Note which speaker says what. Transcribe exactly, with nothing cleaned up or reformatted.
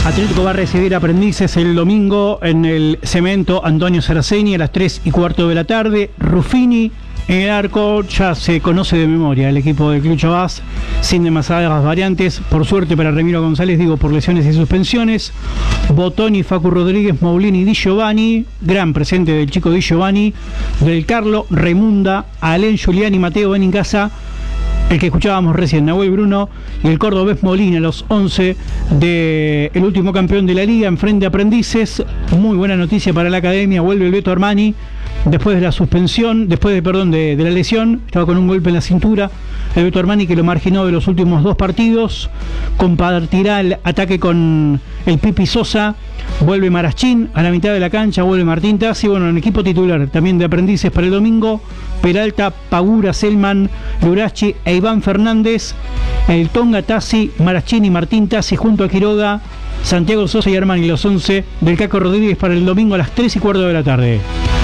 Speaker 1: Atlético va a recibir Aprendices el domingo en el Cemento Antonio Saraceni a las tres y cuarto de la tarde. Ruffini en el arco, ya se conoce de memoria el equipo del Club Chabás, sin demasiadas variantes, por suerte para Ramiro González, digo, por lesiones y suspensiones. Botoni, Facu Rodríguez, Moulini, Di Giovanni, gran presente del chico Di Giovanni, del Carlo, Remunda, Alén, Giuliani, Mateo Benincasa, el que escuchábamos recién, Nahuel Bruno, y el cordobés Molina, los once del último campeón de la liga, enfrente a Aprendices. Muy buena noticia para la academia, vuelve el Beto Armani, después de la suspensión, después de, perdón, de, de la lesión, estaba con un golpe en la cintura, el Beto Armani que lo marginó de los últimos dos partidos, compartirá el ataque con el Pipi Sosa, vuelve Marachín a la mitad de la cancha, vuelve Martín Tassi, bueno, en equipo titular también de Aprendices para el domingo, Peralta, Pagura, Selman, Lurachi e Iván Fernández, el Tonga, Tassi, Marachín y Martín Tassi junto a Quiroga, Santiago Sosa y Armani, los once del Caco Rodríguez para el domingo a las tres y cuarto de la tarde.